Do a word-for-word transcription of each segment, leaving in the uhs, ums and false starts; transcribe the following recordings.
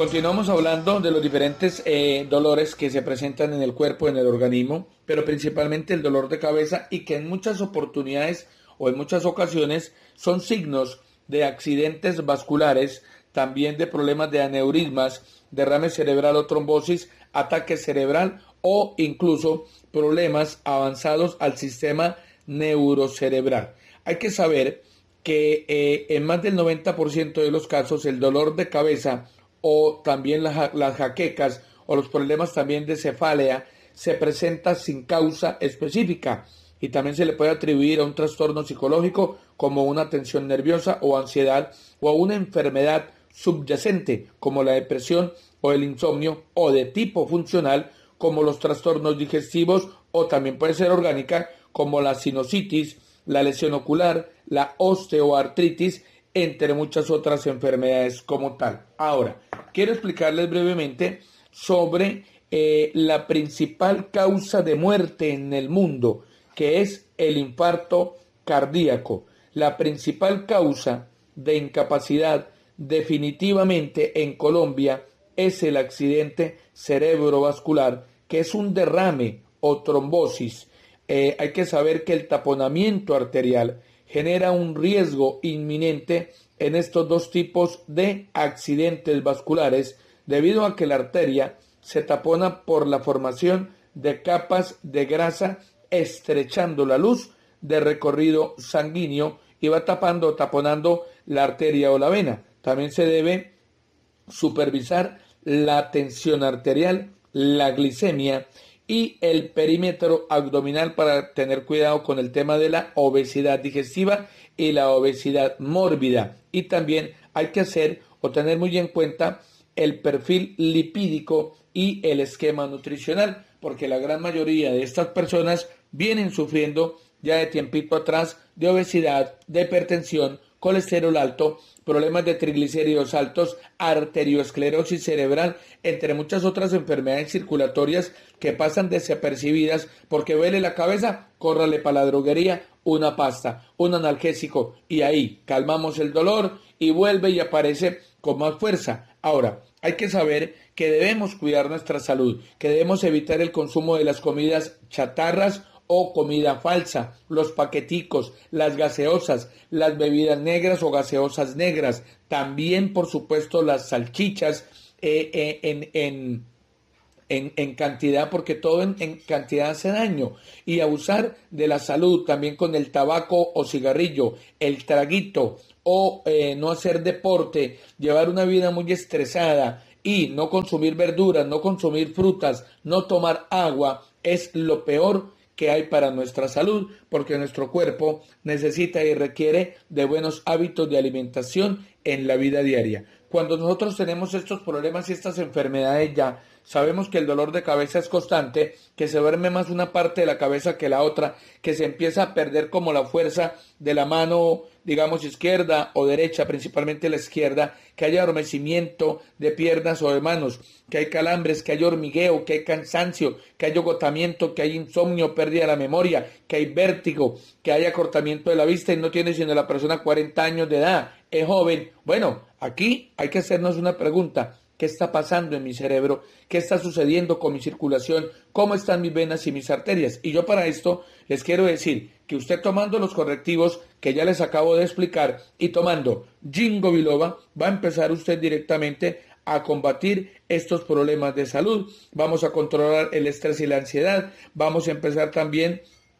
Continuamos hablando de los diferentes eh, dolores que se presentan en el cuerpo, en el organismo, pero principalmente el dolor de cabeza y que en muchas oportunidades o en muchas ocasiones son signos de accidentes vasculares, también de problemas de aneurismas, derrame cerebral o trombosis, ataque cerebral o incluso problemas avanzados al sistema neurocerebral. Hay que saber que eh, en más del noventa por ciento de los casos el dolor de cabeza o también las, las jaquecas o los problemas también de cefalea se presenta sin causa específica y también se le puede atribuir a un trastorno psicológico como una tensión nerviosa o ansiedad o a una enfermedad subyacente como la depresión o el insomnio o de tipo funcional como los trastornos digestivos o también puede ser orgánica como la sinusitis, la lesión ocular, la osteoartritis, entre muchas otras enfermedades como tal. Ahora, quiero explicarles brevemente sobre eh, la principal causa de muerte en el mundo, que es el infarto cardíaco. La principal causa de incapacidad definitivamente en Colombia es el accidente cerebrovascular, que es un derrame o trombosis. Eh, hay que saber que el taponamiento arterial genera un riesgo inminente en estos dos tipos de accidentes vasculares debido a que la arteria se tapona por la formación de capas de grasa estrechando la luz de recorrido sanguíneo y va tapando o taponando la arteria o la vena. También se debe supervisar la tensión arterial, la glicemia y el perímetro abdominal para tener cuidado con el tema de la obesidad digestiva y la obesidad mórbida. Y también hay que hacer o tener muy en cuenta el perfil lipídico y el esquema nutricional, porque la gran mayoría de estas personas vienen sufriendo ya de tiempito atrás de obesidad, de hipertensión, colesterol alto, problemas de triglicéridos altos, arteriosclerosis cerebral, entre muchas otras enfermedades circulatorias que pasan desapercibidas porque duele la cabeza, córrale para la droguería, una pasta, un analgésico y ahí calmamos el dolor y vuelve y aparece con más fuerza. Ahora, hay que saber que debemos cuidar nuestra salud, que debemos evitar el consumo de las comidas chatarras o comida falsa, los paqueticos, las gaseosas, las bebidas negras o gaseosas negras, también por supuesto las salchichas eh, eh, en, en, en, en cantidad, porque todo en, en cantidad hace daño, y abusar de la salud también con el tabaco o cigarrillo, el traguito o eh, no hacer deporte, llevar una vida muy estresada y no consumir verduras, no consumir frutas, no tomar agua, es lo peor que hay para nuestra salud, porque nuestro cuerpo necesita y requiere de buenos hábitos de alimentación en la vida diaria. Cuando nosotros tenemos estos problemas y estas enfermedades ya, sabemos que el dolor de cabeza es constante, que se duerme más una parte de la cabeza que la otra, que se empieza a perder como la fuerza de la mano, digamos, izquierda o derecha, principalmente la izquierda, que haya adormecimiento de piernas o de manos, que hay calambres, que hay hormigueo, que hay cansancio, que hay agotamiento, que hay insomnio, pérdida de la memoria, que hay vértigo, que hay acortamiento de la vista y no tiene sino la persona cuarenta años de edad, es joven. Bueno, aquí hay que hacernos una pregunta. ¿Qué está pasando en mi cerebro? ¿Qué está sucediendo con mi circulación? ¿Cómo están mis venas y mis arterias? Y yo para esto les quiero decir que usted tomando los correctivos que ya les acabo de explicar y tomando Ginkgo biloba, va a empezar usted directamente a combatir estos problemas de salud. Vamos a controlar el estrés y la ansiedad. Vamos a empezar también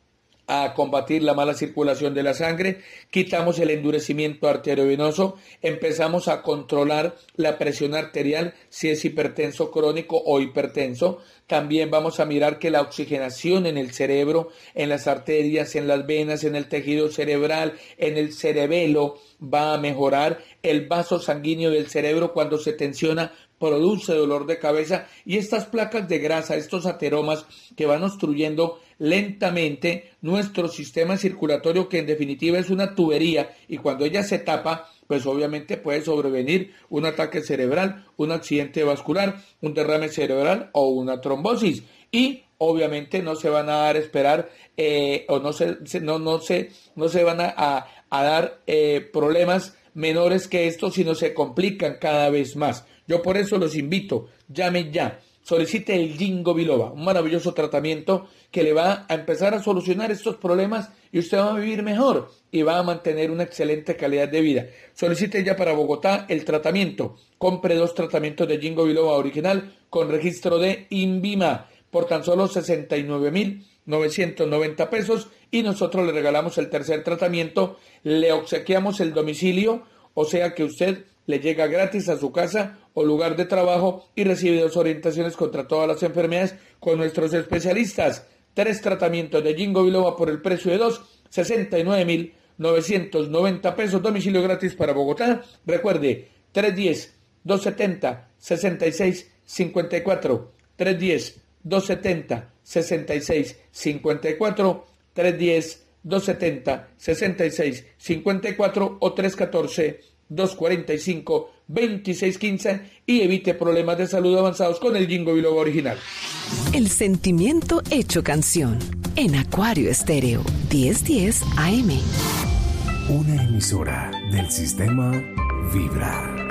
a combatir la mala circulación de la sangre, quitamos el endurecimiento arteriovenoso, empezamos a controlar la presión arterial si es hipertenso crónico o hipertenso. También vamos a mirar que la oxigenación en el cerebro, en las arterias, en las venas, en el tejido cerebral, en el cerebelo va a mejorar. El vaso sanguíneo del cerebro cuando se tensiona produce dolor de cabeza y estas placas de grasa, estos ateromas que van obstruyendo lentamente nuestro sistema circulatorio, que en definitiva es una tubería, y cuando ella se tapa, pues obviamente puede sobrevenir un ataque cerebral, un accidente vascular, un derrame cerebral o una trombosis. Y obviamente no se van a dar a esperar eh, o no se, no, no se, no se van a, a, a dar eh, problemas menores que esto, sino se complican cada vez más. Yo por eso los invito, llame ya, solicite el Ginkgo biloba, un maravilloso tratamiento que le va a empezar a solucionar estos problemas y usted va a vivir mejor y va a mantener una excelente calidad de vida. Solicite ya para Bogotá el tratamiento. Compre dos tratamientos de Ginkgo biloba original con registro de INVIMA por tan solo sesenta y nueve mil novecientos noventa pesos y nosotros le regalamos el tercer tratamiento, le obsequiamos el domicilio, o sea que usted le llega gratis a su casa o lugar de trabajo y recibe dos orientaciones contra todas las enfermedades con nuestros especialistas. Tres tratamientos de Ginkgo biloba por el precio de dos, sesenta y nueve mil novecientos noventa pesos, domicilio gratis para Bogotá. Recuerde, tres uno cero, dos siete cero, seis seis cinco cuatro, tres uno cero, dos siete cero, seis seis cinco cuatro, tres uno cero, dos siete cero, seis seis cinco cuatro o tres uno cuatro, dos cuatro cinco, dos seis uno cinco y evite problemas de salud avanzados con el Ginkgo biloba original. El sentimiento hecho canción en Acuario Estéreo diez diez A M. Una emisora del sistema Vibra.